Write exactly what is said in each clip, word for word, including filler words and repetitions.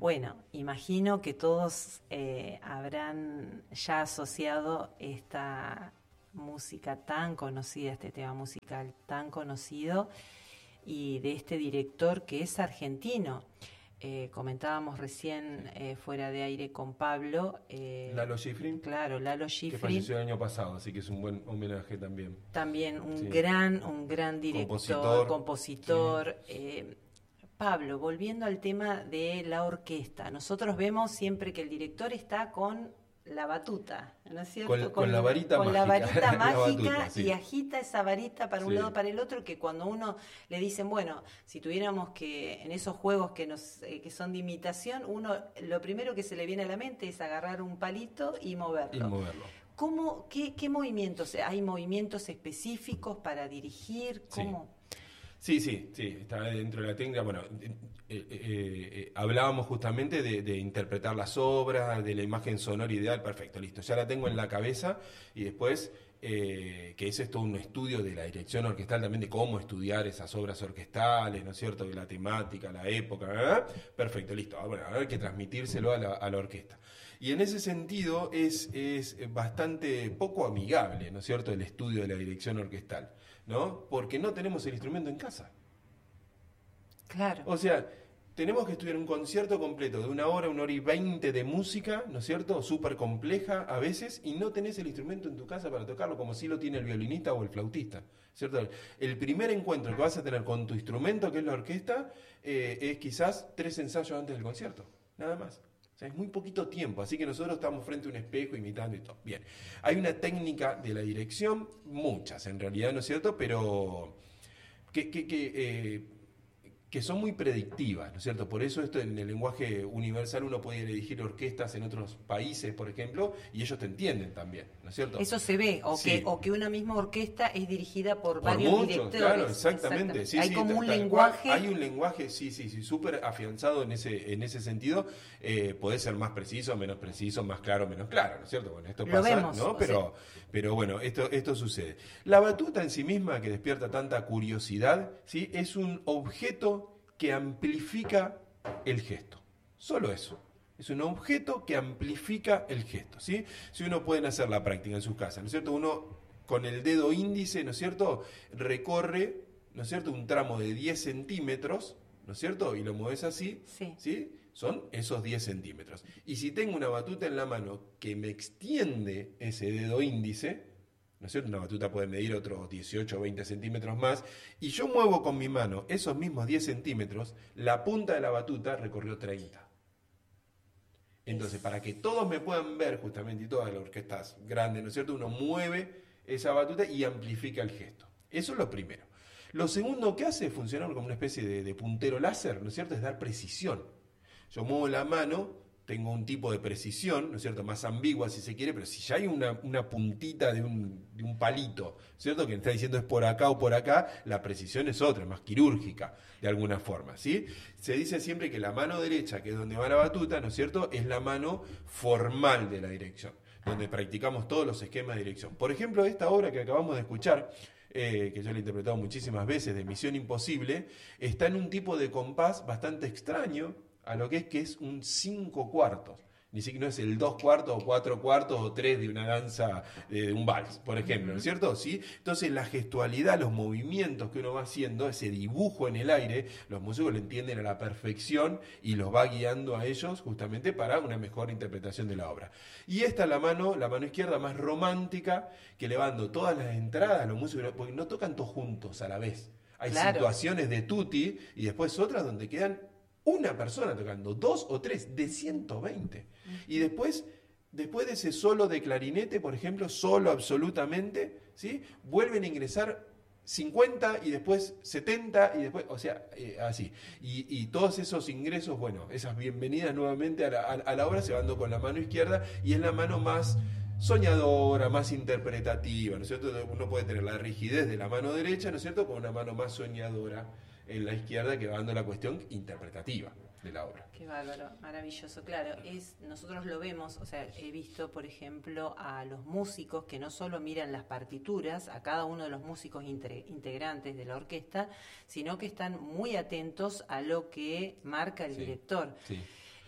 Bueno, imagino que todos eh, habrán ya asociado esta música tan conocida, este tema musical tan conocido, y de este director que es argentino. Eh, comentábamos recién eh, fuera de aire con Pablo. Eh, Lalo Schifrin. Claro, Lalo Que Schifrin. falleció el año pasado, así que es un buen homenaje también. También un Sí. gran, un gran director, Compositor. compositor. Sí. Eh, Pablo, volviendo al tema de la orquesta, nosotros vemos siempre que el director está con la batuta, ¿no es cierto? Con, con, con la varita con mágica. la varita la mágica batuta, sí. Y agita esa varita para un Sí. lado, para el otro, que cuando uno le dicen, bueno, si tuviéramos que, en esos juegos que nos eh, que son de imitación, uno, lo primero que se le viene a la mente es agarrar un palito y moverlo. Y moverlo. ¿Cómo, qué, qué movimientos? ¿Hay movimientos específicos para dirigir? ¿Cómo? Sí, sí, sí, está dentro de la técnica. Bueno, eh, eh, eh, hablábamos justamente de, de interpretar las obras, de la imagen sonora ideal. Perfecto, listo, ya la tengo en la cabeza. Y después, eh, que ese es todo un estudio de la dirección orquestal también, de cómo estudiar esas obras orquestales, ¿no es cierto? De la temática, la época, ¿verdad? Perfecto, listo. Bueno, ahora hay que transmitírselo a la, a la orquesta. Y en ese sentido es, es bastante poco amigable, ¿no es cierto?, el estudio de la dirección orquestal, ¿no? Porque no tenemos el instrumento en casa. Claro. O sea, tenemos que estudiar un concierto completo de una hora, una hora y veinte de música, ¿no es cierto?, súper compleja a veces, y no tenés el instrumento en tu casa para tocarlo, como sí lo tiene el violinista o el flautista, ¿cierto? El primer encuentro que vas a tener con tu instrumento, que es la orquesta, eh, es quizás tres ensayos antes del concierto, nada más. O sea, es muy poquito tiempo, así que nosotros estamos frente a un espejo imitando y todo. Bien, hay una técnica de la dirección, muchas en realidad, ¿no es cierto?, pero que, que, que, eh, que son muy predictivas, ¿no es cierto? Por eso esto en el lenguaje universal uno puede dirigir orquestas en otros países, por ejemplo, y ellos te entienden también, ¿no es cierto? Eso se ve, o, Sí. que, o que una misma orquesta es dirigida por, Por varios muchos, directores. claro, exactamente. Sí, Hay sí, como tal- un tal lenguaje. cual. Hay un lenguaje, sí, sí, sí, súper afianzado en ese, en ese sentido. Eh, puede ser más preciso, menos preciso, más claro, menos claro, ¿no es cierto? Bueno, esto Lo pasa, vemos, ¿no? o Pero, pero bueno, esto, esto sucede. La batuta en sí misma, que despierta tanta curiosidad, ¿sí?, es un objeto que amplifica el gesto. Solo eso. Es un objeto que amplifica el gesto, ¿sí? Si uno puede hacer la práctica en sus casas, ¿no es cierto? Uno con el dedo índice, ¿no es cierto?, recorre, ¿no es cierto?, un tramo de diez centímetros, ¿no es cierto?, y lo mueves así, Sí. ¿sí? Son esos diez centímetros. Y si tengo una batuta en la mano que me extiende ese dedo índice, ¿no es cierto?, una batuta puede medir otros dieciocho o veinte centímetros más, y yo muevo con mi mano esos mismos diez centímetros, la punta de la batuta recorrió treinta. Entonces, para que todos me puedan ver, justamente, y todas las orquestas grandes, ¿no es cierto?, uno mueve esa batuta y amplifica el gesto. Eso es lo primero. Lo segundo que hace es funcionar como una especie de, de puntero láser, ¿no es cierto?, es dar precisión. Yo muevo la mano, tengo un tipo de precisión, ¿no es cierto?, más ambigua si se quiere, pero si ya hay una, una puntita de un, de un palito, ¿cierto?, que me está diciendo es por acá o por acá, la precisión es otra, es más quirúrgica, de alguna forma, ¿sí? Se dice siempre que la mano derecha, que es donde va la batuta, ¿no es cierto?, es la mano formal de la dirección, donde practicamos todos los esquemas de dirección. Por ejemplo, esta obra que acabamos de escuchar, Eh, que yo la he interpretado muchísimas veces, de Misión Imposible, está en un tipo de compás bastante extraño a lo que es que es un cinco cuartos. Ni siquiera no es el dos cuartos o cuatro cuartos o tres de una danza, de, de un vals, por ejemplo, ¿no es cierto? ¿Sí? Entonces la gestualidad, los movimientos que uno va haciendo, ese dibujo en el aire, los músicos lo entienden a la perfección y los va guiando a ellos justamente para una mejor interpretación de la obra. Y esta la mano, la mano izquierda más romántica, que le van dando todas las entradas a los músicos, porque no tocan todos juntos a la vez. Hay Claro. situaciones de tutti y después otras donde quedan una persona tocando, dos o tres, de ciento veinte. Y después, después de ese solo de clarinete, por ejemplo, solo absolutamente, ¿sí?, vuelven a ingresar cincuenta y después setenta y después, o sea, eh, así. Y, y todos esos ingresos, bueno, esas bienvenidas nuevamente a la, a, a la obra se van dando con la mano izquierda y es la mano más soñadora, más interpretativa, ¿no es cierto? Uno puede tener la rigidez de la mano derecha, ¿no es cierto?, con una mano más soñadora en la izquierda, que va dando la cuestión interpretativa de la obra. Qué bárbaro, maravilloso, claro. Es, nosotros lo vemos, o sea, he visto, por ejemplo, a los músicos que no solo miran las partituras, a cada uno de los músicos intre, integrantes de la orquesta, sino que están muy atentos a lo que marca el Sí, director. sí.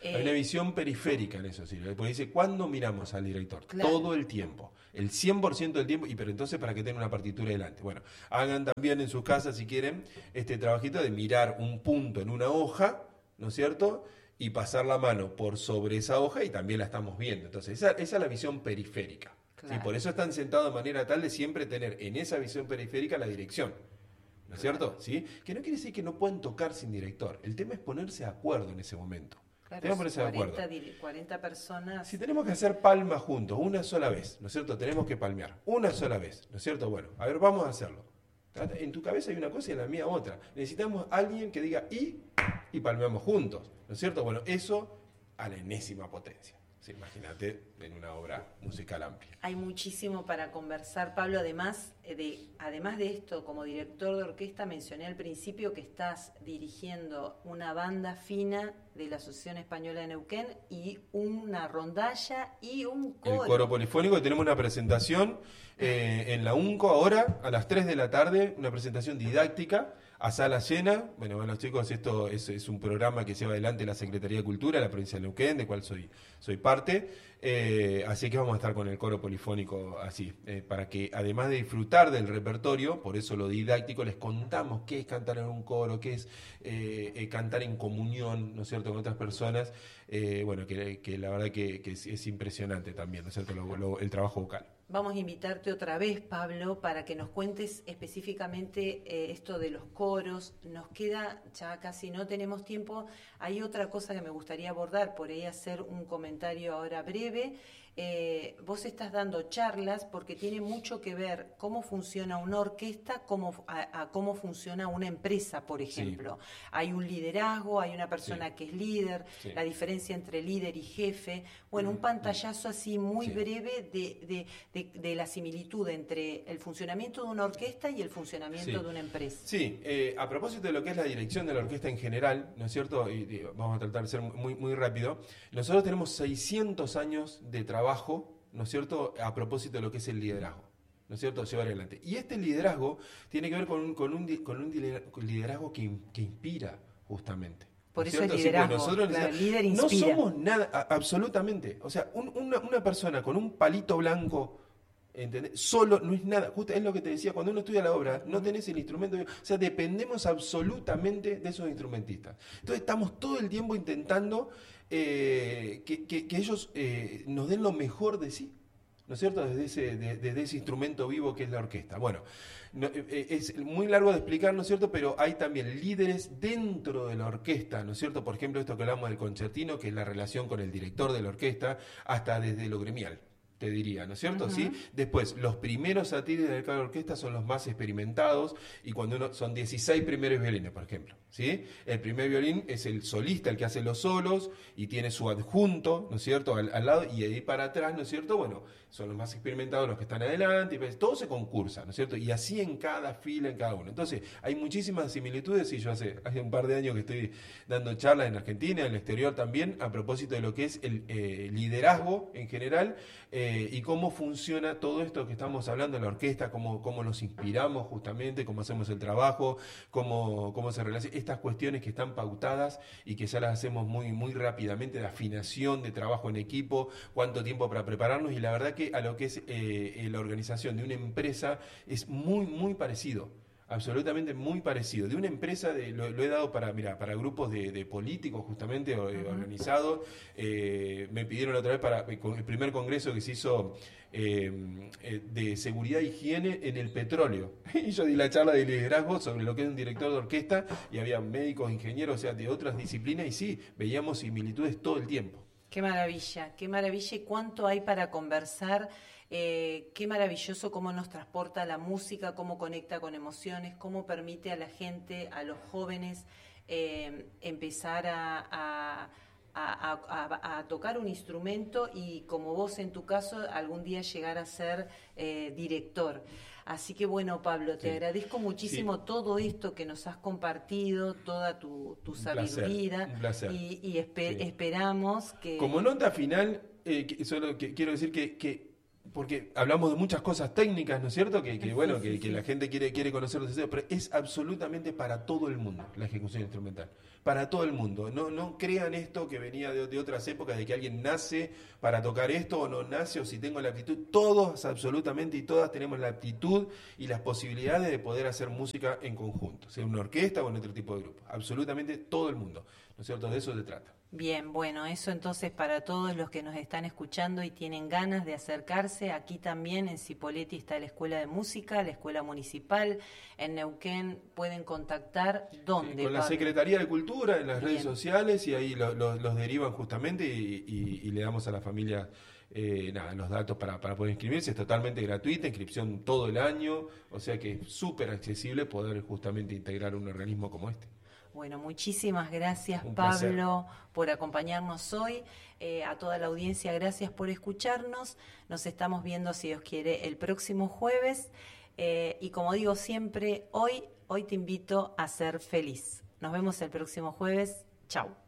Eh, Hay una visión periférica en eso, Silvia, porque dice, ¿cuándo miramos al director? Claro. Todo el tiempo, el cien por ciento del tiempo, y pero entonces para que tenga una partitura delante. Bueno, hagan también en sus casas, si quieren, este trabajito de mirar un punto en una hoja, ¿no es cierto?, y pasar la mano por sobre esa hoja y también la estamos viendo. Entonces, esa, esa es la visión periférica. Claro. ¿Sí? Por eso están sentados de manera tal de siempre tener en esa visión periférica la dirección. ¿No es cierto? ¿Sí? Que no quiere decir que no puedan tocar sin director. El tema es ponerse de acuerdo en ese momento. Claro, tenemos que ponerse cuarenta, de acuerdo. cuarenta personas. Si tenemos que hacer palmas juntos, una sola vez, ¿no es cierto? Tenemos que palmear, una sola vez, ¿no es cierto? Bueno, a ver, vamos a hacerlo. En tu cabeza hay una cosa y en la mía otra. Necesitamos alguien que diga y, y palmeamos juntos, ¿no es cierto? Bueno, eso a la enésima potencia. Sí, imagínate en una obra musical amplia. Hay muchísimo para conversar, Pablo. Además de, además de esto, como director de orquesta, mencioné al principio que estás dirigiendo una banda fina de la Asociación Española de Neuquén y una rondalla y un coro. El coro polifónico, tenemos una presentación eh, en la UNCO ahora, a las tres de la tarde, una presentación didáctica a sala llena. Bueno, bueno, chicos, esto es, es un programa que lleva adelante la Secretaría de Cultura de la provincia de Neuquén, de cual soy, soy parte, eh, así que vamos a estar con el coro polifónico así, eh, para que además de disfrutar del repertorio, por eso lo didáctico, les contamos qué es cantar en un coro, qué es eh, eh, cantar en comunión, ¿no es cierto?, con otras personas, eh, bueno, que, que la verdad que, que es, es impresionante también, ¿no es cierto?, lo, lo, el trabajo vocal. Vamos a invitarte otra vez, Pablo, para que nos cuentes específicamente eh, esto de los coros. Nos queda, ya casi no tenemos tiempo. Hay otra cosa que me gustaría abordar, por ahí hacer un comentario ahora breve. Eh, vos estás dando charlas porque tiene mucho que ver cómo funciona una orquesta, cómo, a, a cómo funciona una empresa, por ejemplo. Sí. Hay un liderazgo, hay una persona sí. que es líder, sí. la diferencia entre líder y jefe. Bueno, un pantallazo así muy sí. breve de, de, de, de la similitud entre el funcionamiento de una orquesta y el funcionamiento sí. de una empresa. Sí, eh, a propósito de lo que es la dirección de la orquesta en general, ¿no es cierto? Y, y vamos a tratar de ser muy, muy rápido. Nosotros tenemos seiscientos años de trabajo Trabajo, ¿no es cierto?, a propósito de lo que es el liderazgo, ¿no es cierto?, llevar adelante. Y este liderazgo tiene que ver con un, con un, con un liderazgo que, que inspira, justamente. Por eso es liderazgo, sí, pues nosotros claro, el líder inspira. No somos nada, a, absolutamente. O sea, un, una, una persona con un palito blanco, ¿entendés?, solo no es nada. Justo es lo que te decía, cuando uno estudia la obra, no tenés el instrumento. O sea, dependemos absolutamente de esos instrumentistas. Entonces estamos todo el tiempo intentando eh, que, que, que ellos eh, nos den lo mejor de sí, ¿no es cierto?, desde ese, de, desde ese instrumento vivo que es la orquesta. Bueno, no, eh, es muy largo de explicar, ¿no es cierto?, pero hay también líderes dentro de la orquesta, ¿no es cierto? Por ejemplo, esto que hablamos del concertino, que es la relación con el director de la orquesta, hasta desde lo gremial, te diría, ¿no es cierto? Uh-huh. ¿Sí? Después, los primeros satíres de cada orquesta son los más experimentados, y cuando uno son dieciséis primeros violines, por ejemplo, ¿sí? El primer violín es el solista, el que hace los solos, y tiene su adjunto, ¿no es cierto?, al, al lado, y ahí para atrás, ¿no es cierto?, bueno, son los más experimentados los que están adelante, y pues, todo se concursa, ¿no es cierto?, y así en cada fila, en cada uno. Entonces, hay muchísimas similitudes, y yo hace, hace un par de años que estoy dando charlas en Argentina, en el exterior también, a propósito de lo que es el eh, liderazgo en general, eh, y cómo funciona todo esto que estamos hablando de la orquesta, cómo, cómo nos inspiramos justamente, cómo hacemos el trabajo, cómo, cómo se relaciona, estas cuestiones que están pautadas y que ya las hacemos muy, muy rápidamente, de afinación, de trabajo en equipo, cuánto tiempo para prepararnos, y la verdad que a lo que es eh, la organización de una empresa es muy, muy parecido. Absolutamente muy parecido. De una empresa, de, lo, lo he dado para, mira, para grupos de, de políticos justamente, uh-huh. organizados. Eh, me pidieron la otra vez para el primer congreso que se hizo eh, de seguridad e higiene en el petróleo. Y yo di la charla de liderazgo sobre lo que es un director de orquesta, y había médicos, ingenieros, o sea, de otras disciplinas, y sí, veíamos similitudes todo el tiempo. Qué maravilla, qué maravilla, y cuánto hay para conversar. Eh, qué maravilloso cómo nos transporta la música, cómo conecta con emociones, cómo permite a la gente, a los jóvenes, eh, empezar a, a, a, a, a tocar un instrumento y, como vos en tu caso, algún día llegar a ser eh, director. Así que bueno, Pablo, te sí. agradezco muchísimo sí. todo esto que nos has compartido, toda tu, tu sabiduría, un placer, un placer. y, y esper, sí. esperamos que... Como nota final, eh, que, solo que, quiero decir que... que porque hablamos de muchas cosas técnicas, ¿no es cierto? Que, que bueno, Sí, sí, que, que sí. la gente quiere, quiere conocer los deseos, pero es absolutamente para todo el mundo la ejecución instrumental. Para todo el mundo. No, no crean esto que venía de, de otras épocas, de que alguien nace para tocar esto o no nace, o si tengo la aptitud. Todos, absolutamente, y todas tenemos la aptitud y las posibilidades de poder hacer música en conjunto, sea una orquesta o en otro tipo de grupo. Absolutamente todo el mundo. ¿No es cierto? De eso se trata. Bien, bueno, eso entonces para todos los que nos están escuchando y tienen ganas de acercarse, aquí también en Cipolletti está la Escuela de Música, la Escuela Municipal, en Neuquén pueden contactar, ¿dónde? Sí, con la Pablo? Secretaría de Cultura en las Bien. redes sociales y ahí lo- lo- los derivan justamente y, y- y le damos a la familia eh, nada, los datos para, para poder inscribirse. Es totalmente gratuita, inscripción todo el año, o sea que es súper accesible poder justamente integrar un organismo como este. Bueno, muchísimas gracias, Un Pablo, por acompañarnos hoy. Eh, a toda la audiencia, gracias por escucharnos. Nos estamos viendo, si Dios quiere, el próximo jueves. Eh, y como digo siempre, hoy, hoy te invito a ser feliz. Nos vemos el próximo jueves. Chau.